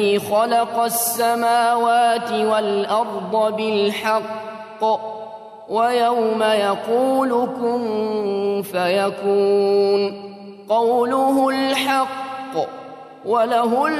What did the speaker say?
خلق السماوات والأرض بالحق ويوم يقول كن فيكون قوله الحق وله